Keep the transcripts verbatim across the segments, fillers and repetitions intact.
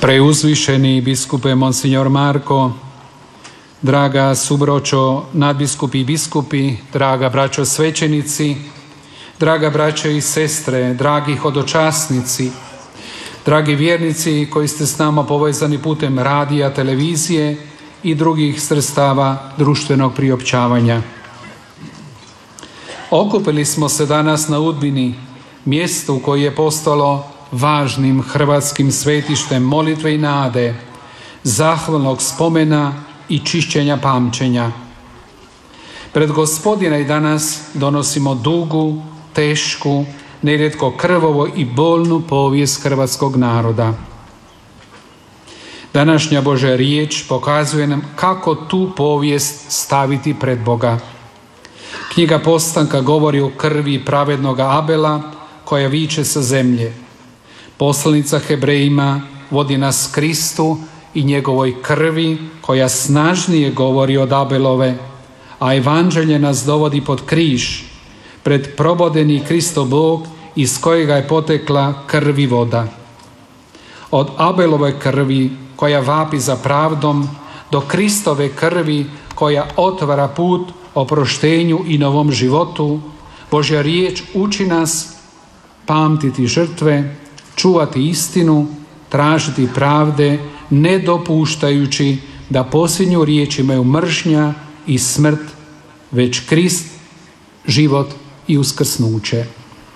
Preuzvišeni biskupe Monsignor Marko, draga subročo nadbiskupi i biskupi, draga braćo svećenici, draga braćo i sestre, dragi hodočasnici, dragi vjernici koji ste s nama povezani putem radija, televizije i drugih sredstava društvenog priopćavanja. Okupili smo se danas na Udbini, mjestu koje je postalo važnim hrvatskim svetištem molitve i nade, zahvalnog spomena i čišćenja pamćenja. Pred Gospodina i danas donosimo dugu, tešku, nerijetko krvavu i bolnu povijest hrvatskog naroda. Današnja Božja riječ pokazuje nam kako tu povijest staviti pred Boga. Knjiga Postanka govori o krvi pravednoga Abela koja viče sa zemlje. Poslanica Hebrejima vodi nas Kristu i njegovoj krvi koja snažnije govori od Abelove, a evanđelje nas dovodi pod križ, pred probodeni Kristo Bog iz kojega je potekla krv i voda. Od Abelove krvi koja vapi za pravdom do Kristove krvi koja otvara put oproštenju i novom životu, Božja riječ uči nas pamtiti žrtve, čuvati istinu, tražiti pravde, ne dopuštajući da posljednju riječ imaju mržnja i smrt, već Krist, život i uskrsnuće.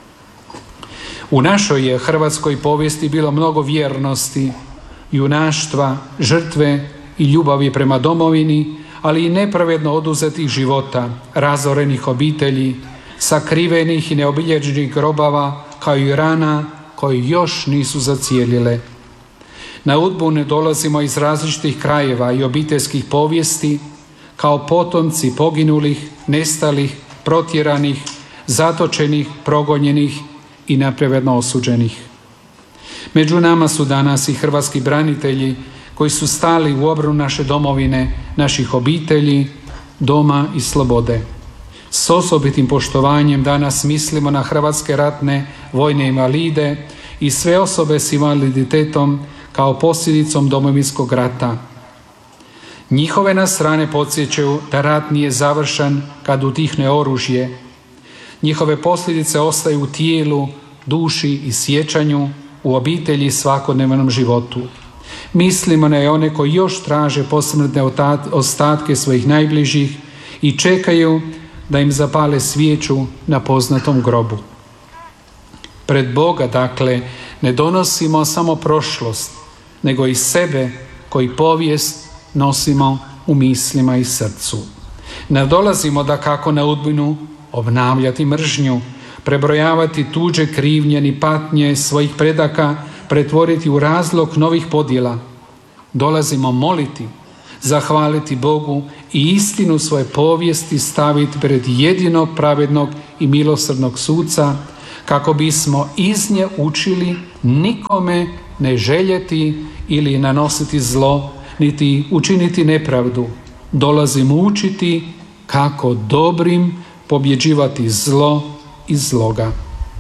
U našoj je hrvatskoj povijesti bilo mnogo vjernosti, junaštva, žrtve i ljubavi prema domovini, ali i nepravedno oduzetih života, razorenih obitelji, sakrivenih i neobilježenih grobova, kao i rana koji još nisu zacijelile. Na Udbinu dolazimo iz različitih krajeva i obiteljskih povijesti, kao potomci poginulih, nestalih, protjeranih, zatočenih, progonjenih i nepravedno osuđenih. Među nama su danas i hrvatski branitelji koji su stali u obranu naše domovine, naših obitelji, doma i slobode. S osobitim poštovanjem danas mislimo na hrvatske ratne vojne invalide i sve osobe s invaliditetom kao posljedicom Domovinskog rata. Njihove nas rane podsjećaju da rat nije završen kad utihne oružje. Njihove posljedice ostaju u tijelu, duši i sjećanju, u obitelji i svakodnevnom životu. Mislimo na one koji još traže posmrtne ostatke svojih najbližih i čekaju da im zapale svijeću na poznatom grobu. Pred Boga, dakle, ne donosimo samo prošlost, nego i sebe koji povijest nosimo u mislima i srcu. Ne dolazimo da kako na Udbinu obnavljati mržnju, prebrojavati tuđe krivnje ni patnje svojih predaka, pretvoriti u razlog novih podjela. Dolazimo moliti, zahvaliti Bogu i istinu svoje povijesti staviti pred jedinog pravednog i milosrdnog suca, kako bismo iz nje učili nikome ne željeti ili nanositi zlo, niti učiniti nepravdu. Dolazimo učiti kako dobrim pobjeđivati zlo i zloga.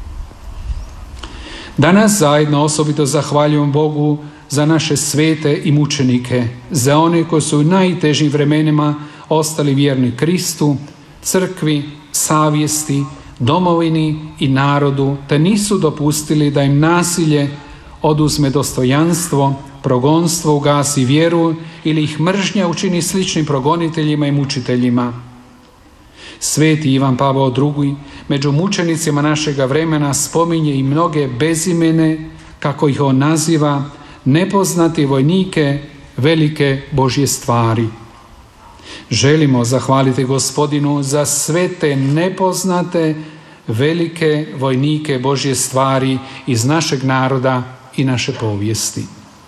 Danas zajedno osobito zahvaljujem Bogu za naše svete i mučenike, za one koji su u najtežim vremenima ostali vjerni Kristu, crkvi, savjesti, domovini i narodu, te nisu dopustili da im nasilje oduzme dostojanstvo, progonstvo ugasi vjeru ili ih mržnja učini sličnim progoniteljima i mučiteljima. Sveti Ivan Pavao drugi među mučenicima našega vremena spominje i mnoge bezimene, kako ih on naziva, nepoznate vojnike velike Božje stvari. Želimo zahvaliti Gospodinu za sve te nepoznate velike vojnike Božje stvari iz našeg naroda i naše povijesti.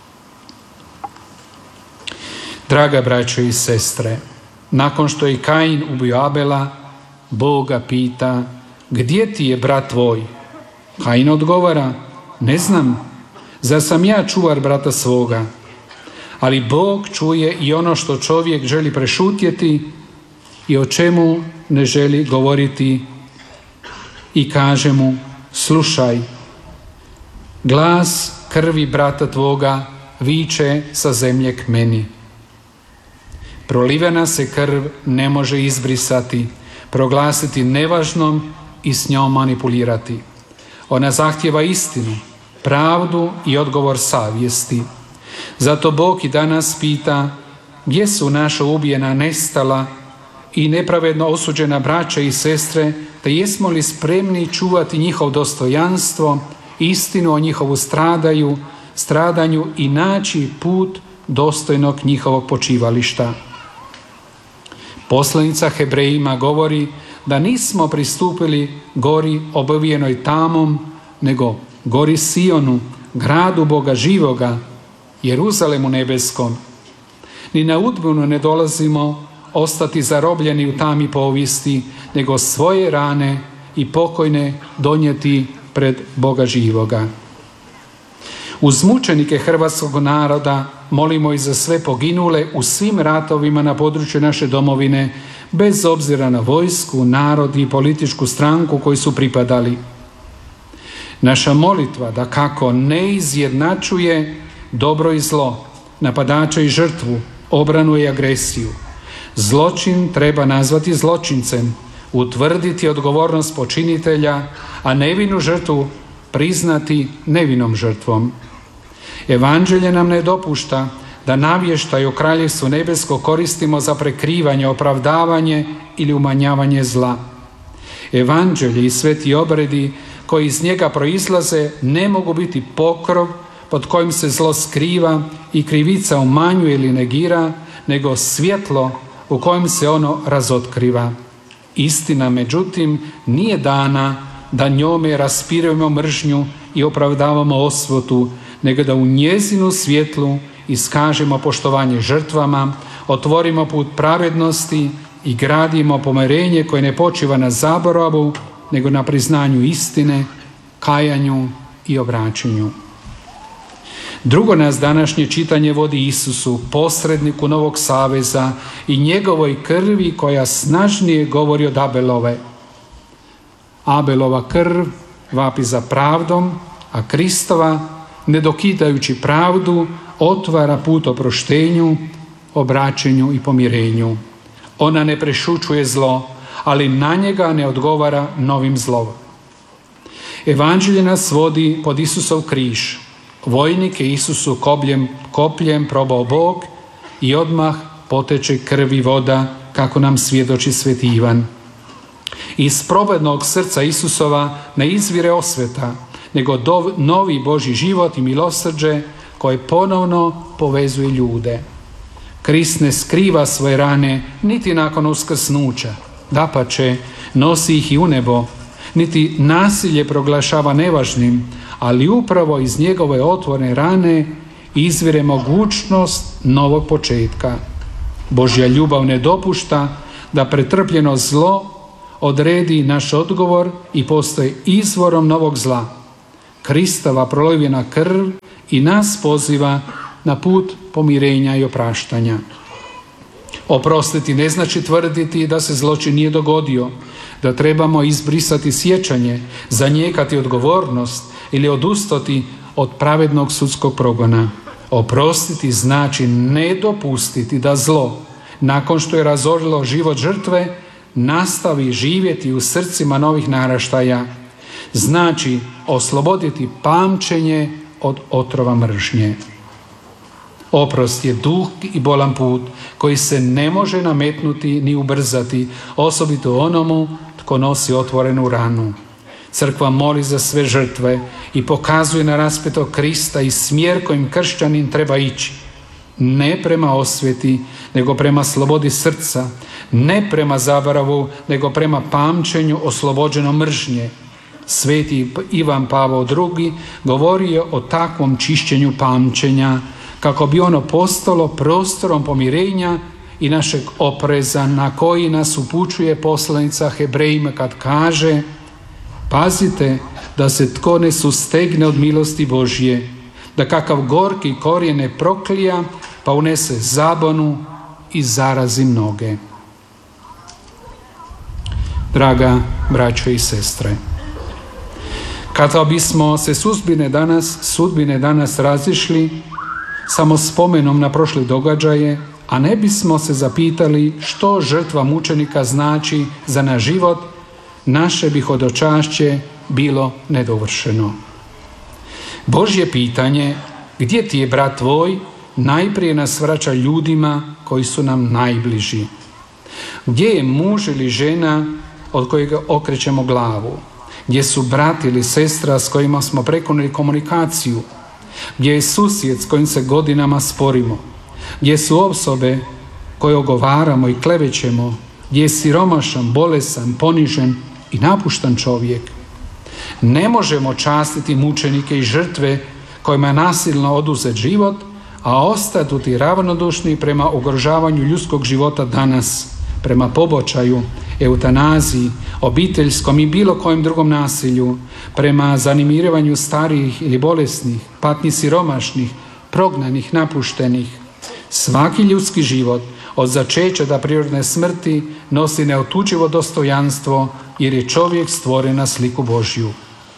Draga braćo i sestre, nakon što je Kain ubio Abela, Bog ga pita: gdje ti je brat tvoj? Kain odgovara: ne znam, zar sam ja čuvar brata svoga? Ali Bog čuje i ono što čovjek želi prešutjeti i o čemu ne želi govoriti, i kaže mu: slušaj, glas krvi brata tvoga viče sa zemlje k meni. Prolivena se krv ne može izbrisati, proglasiti nevažnom i s njom manipulirati. Ona zahtjeva istinu, pravdu i odgovor savjesti. Zato Bog i danas pita gdje su naša ubijena, nestala i nepravedno osuđena braća i sestre, te jesmo li spremni čuvati njihov dostojanstvo, istinu o njihovu stradaju, stradanju i naći put dostojnog njihovog počivališta. Poslanica Hebrejima govori da nismo pristupili gori obavijenoj tamom, nego gori Sionu, gradu Boga živoga, Jeruzalemu nebeskom. Ni na udbinu ne dolazimo ostati zarobljeni u tami povijesti, nego svoje rane i pokojne donijeti pred Boga živoga. Uz mučenike hrvatskog naroda molimo i za sve poginule u svim ratovima na području naše domovine, bez obzira na vojsku, narod i političku stranku koji su pripadali. Naša molitva da kako ne izjednačuje dobro i zlo, napadača i žrtvu, obranu i agresiju. Zločin treba nazvati zločincem, utvrditi odgovornost počinitelja, a nevinu žrtvu priznati nevinom žrtvom. Evanđelje nam ne dopušta da navještaj o kraljevstvu nebesko koristimo za prekrivanje, opravdavanje ili umanjavanje zla. Evanđelje i sveti obredi koji iz njega proizlaze ne mogu biti pokrov pod kojim se zlo skriva i krivica umanjuje ili negira, nego svjetlo u kojem se ono razotkriva. Istina, međutim, nije dana da njome raspirujemo mržnju i opravdavamo osvetu, nego da u njezinu svjetlu iskažemo poštovanje žrtvama, otvorimo put pravednosti i gradimo pomirenje koje ne počiva na zaboravu, nego na priznanju istine, kajanju i obraćanju. Drugo nas današnje čitanje vodi Isusu, posredniku Novog saveza i njegovoj krvi koja snažnije govori od Abelove. Abelova krv vapi za pravdom, a Kristova, ne dokidajući pravdu, otvara put oproštenju, obraćenju i pomirenju. Ona ne prešućuje zlo, ali na njega ne odgovara novim zlom. Evanđelje nas vodi pod Isusov križ. Vojnik je Isusu kopljem, kopljem probao Bog i odmah poteče krv i voda, kako nam svjedoči sveti Ivan. Iz probednog srca Isusova ne izvire osveta, nego dov, novi Božji život i milosrđe koje ponovno povezuje ljude. Krist ne skriva svoje rane niti nakon uskrsnuća, dapače, nosi ih i u nebo, niti nasilje proglašava nevažnim, ali upravo iz njegove otvorene rane izvire mogućnost novog početka. Božja ljubav ne dopušta da pretrpljeno zlo odredi naš odgovor i postoji izvorom novog zla. Kristova prolivena krv i nas poziva na put pomirenja i opraštanja. Oprostiti ne znači tvrditi da se zločin nije dogodio, da trebamo izbrisati sjećanje, zanijekati odgovornost ili odustati od pravednog sudskog progona. Oprostiti znači ne dopustiti da zlo, nakon što je razorilo život žrtve, nastavi živjeti u srcima novih naraštaja. Znači osloboditi pamćenje od otrova mržnje. Oprost je dug i bolan put koji se ne može nametnuti ni ubrzati, osobito onomu tko nosi otvorenu ranu. Crkva moli za sve žrtve i pokazuje na raspetog Krista i smjer kojim kršćanin treba ići. Ne prema osveti, nego prema slobodi srca, ne prema zaboravu, nego prema pamćenju oslobođeno mržnje. Sveti Ivan Pavao drugi govorio o takvom čišćenju pamćenja, kako bi ono postalo prostorom pomirenja i našeg opreza, na koji nas upućuje poslanica Hebrejima kad kaže: pazite da se tko ne sustegne od milosti Božje, da kakav gorki korijen ne proklija, pa unese zabunu i zarazi mnoge. Draga braćo i sestre, kada bismo se sudbine danas, sudbine danas razišli, samo spomenom na prošle događaje, a ne bismo se zapitali što žrtva mučenika znači za naš život, naše bi hodočašće bilo nedovršeno. Božje pitanje, gdje ti je brat tvoj, najprije nas vraća ljudima koji su nam najbliži. Gdje je muž ili žena od kojega okrećemo glavu? Gdje su brat ili sestra s kojima smo prekonali komunikaciju? Gdje je susjed s kojim se godinama sporimo? Gdje su osobe koje ogovaramo i klevećemo? Gdje je siromašan, bolesan, ponižen i napuštan čovjek? Ne možemo častiti mučenike i žrtve kojima je nasilno oduzet život, a ostati ravnodušni prema ugrožavanju ljudskog života danas, prema pobačaju, eutanaziji, obiteljskom i bilo kojem drugom nasilju, prema zanimiravanju starijih ili bolesnih, patnji siromašnih, prognanih, napuštenih. Svaki ljudski život od začeća do prirodne smrti nosi neotuđivo dostojanstvo jer je čovjek stvoren na sliku Božju.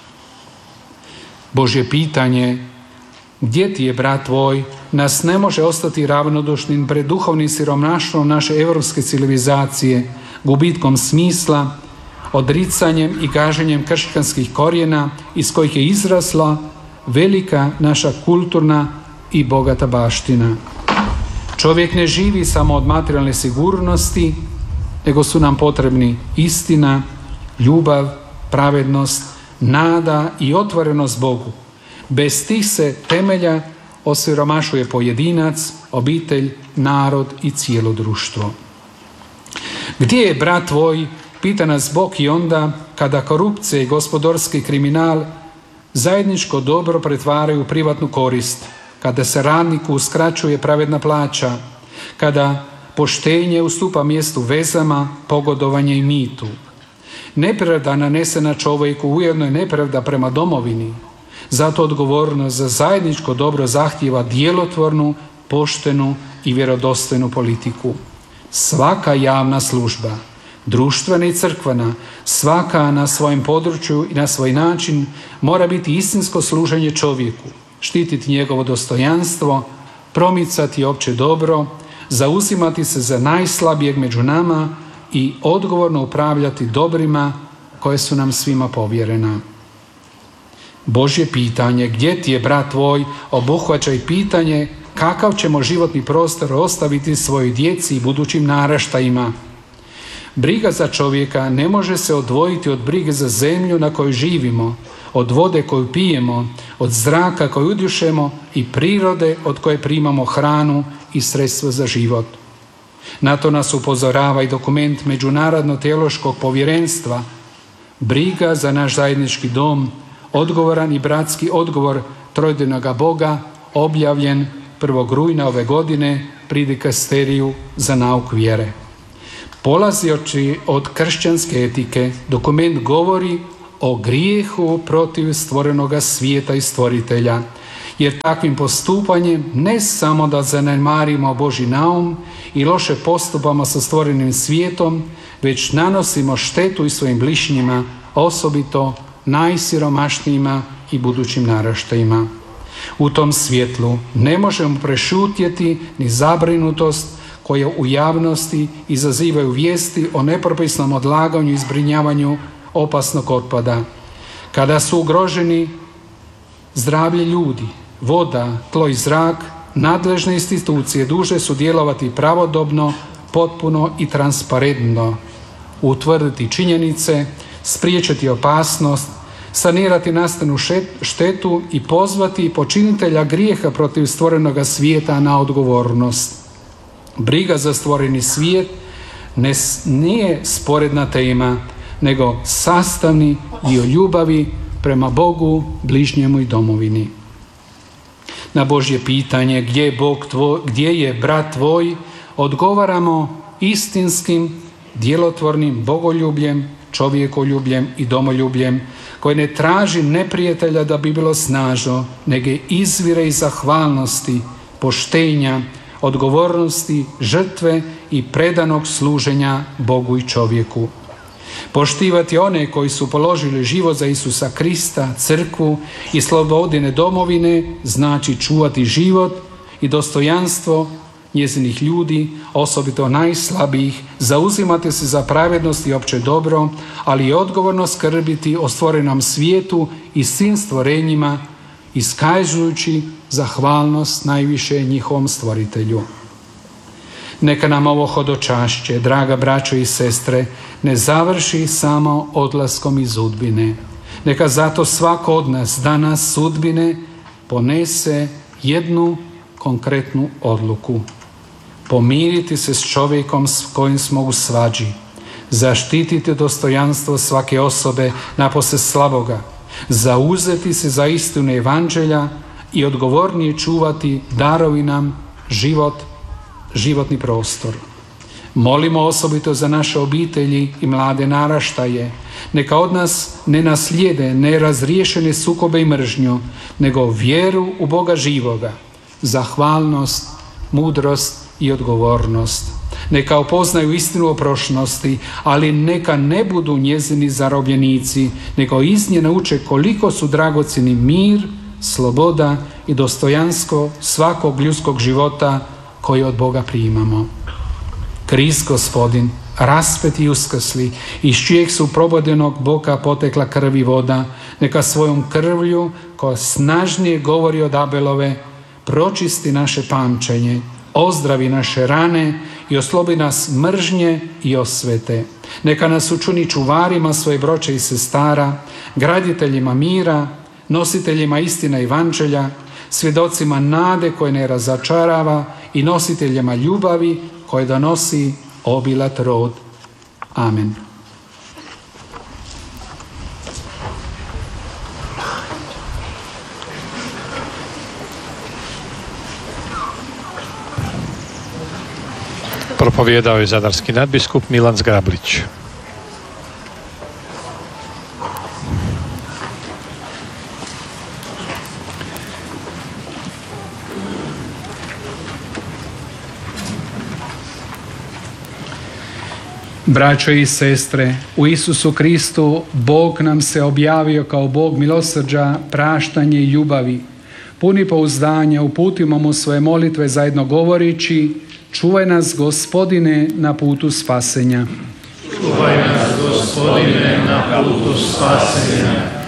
Božje pitanje, gdje ti je brat tvoj, nas ne može ostati ravnodušnim pred duhovnim siromaštvom naše europske civilizacije, gubitkom smisla, odricanjem i gaženjem kršćanskih korijena iz kojih je izrasla velika naša kulturna i bogata baština. Čovjek ne živi samo od materijalne sigurnosti, nego su nam potrebni istina, ljubav, pravednost, nada i otvorenost Bogu. Bez tih se temelja osiromašuje pojedinac, obitelj, narod i cijelo društvo. Gdje je brat tvoj, pita nas Bog i onda kada korupcija i gospodarski kriminal zajedničko dobro pretvaraju u privatnu korist, kada se radniku uskraćuje pravedna plaća, kada poštenje ustupa mjestu vezama, pogodovanje i mitu. Nepravda nanesena čovjeku ujedno je nepravda prema domovini. Zato odgovornost za zajedničko dobro zahtijeva djelotvornu, poštenu i vjerodostojnu politiku. Svaka javna služba, društvena i crkvena, svaka na svojem području i na svoj način mora biti istinsko služenje čovjeku, štititi njegovo dostojanstvo, promicati opće dobro, zauzimati se za najslabijeg među nama i odgovorno upravljati dobrima koje su nam svima povjerena. Božje pitanje, gdje ti je brat tvoj, obuhvaća i pitanje kakav ćemo životni prostor ostaviti svojoj djeci i budućim naraštajima. Briga za čovjeka ne može se odvojiti od brige za zemlju na kojoj živimo, od vode koju pijemo, od zraka koju udišemo i prirode od koje primamo hranu i sredstva za život. Na to nas upozorava i dokument Međunarodno teološkog povjerenstva, briga za naš zajednički dom, odgovoran i bratski odgovor trojedinoga Boga, objavljen prvog rujna ove godine pri dikasteriju za nauk vjere. Polazeći od kršćanske etike, dokument govori o grijehu protiv stvorenoga svijeta i stvoritelja, jer takvim postupanjem ne samo da zanemarimo Božji naum i loše postupamo sa stvorenim svijetom, već nanosimo štetu i svojim bližnjima, osobito najsiromašnijima i budućim naraštajima. U tom svjetlu ne možemo prešutjeti ni zabrinutost koja u javnosti izazivaju vijesti o nepropisnom odlaganju i zbrinjavanju opasnog otpada. Kada su ugroženi zdravlje ljudi, voda, tlo i zrak, nadležne institucije dužne su djelovati pravodobno, potpuno i transparentno, utvrditi činjenice, spriječiti opasnost, sanirati nastanu štetu i pozvati počinitelja grijeha protiv stvorenoga svijeta na odgovornost. Briga za stvoreni svijet ne, nije sporedna tema, nego sastavni dio ljubavi prema Bogu, bližnjemu i domovini. Na Božje pitanje gdje je Bog tvoj, gdje je brat tvoj, odgovaramo istinskim, djelotvornim bogoljubljem, čovjekoljubljem i domoljubljem, koje ne traži neprijatelja da bi bilo snažno, nego izvire iz zahvalnosti, poštenja, odgovornosti, žrtve i predanog služenja Bogu i čovjeku. Poštivati one koji su položili život za Isusa Krista, crkvu i slobodine domovine znači čuvati život i dostojanstvo njezinih ljudi, osobito najslabijih, zauzimati se za pravednost i opće dobro, ali i odgovorno skrbiti o stvorenom svijetu i svim stvorenjima, iskazujući zahvalnost najviše njihovom stvoritelju. Neka nam ovo hodočašće, draga braćo i sestre, ne završi samo odlaskom iz sudbine. Neka zato svako od nas danas sudbine ponese jednu konkretnu odluku. Pomiriti se s čovjekom s kojim smo u svađi. Zaštititi dostojanstvo svake osobe napose slaboga. Zauzeti se za istinu evanđelja i odgovornije čuvati darovi nam život, životni prostor. Molimo osobito za naše obitelji i mlade naraštaje. Neka od nas ne naslijede nerazriješene sukobe i mržnju, nego vjeru u Boga živoga, zahvalnost, mudrost i odgovornost. Neka upoznaju istinu o prošlosti, ali neka ne budu njezini zarobljenici, nego iz nje nauče koliko su dragocjeni mir, sloboda i dostojanstvo svakog ljudskog života koji od Boga primamo. Krist Gospodin, raspet i uskrsli, iz čijeg su probodenog boka potekla krv i voda, neka svojom krvlju, koja snažnije govori od Abelove, pročisti naše pamćenje, ozdravi naše rane i oslobi nas mržnje i osvete. Neka nas učini čuvarima svoje broće i sestara, graditeljima mira, nositeljima istina evanđelja, svjedocima nade koje ne razočarava i nositeljima ljubavi koje donosi obilat rod. Amen. Propovijedao je zadarski nadbiskup Milan Zgrablić. Braćo i sestre, u Isusu Kristu Bog nam se objavio kao Bog milosrđa, praštanje i ljubavi. Puni pouzdanja uputimo mu svoje molitve zajedno govoreći: čuvaj nas, Gospodine, na putu spasenja. Čuvaj nas, Gospodine, na putu spasenja.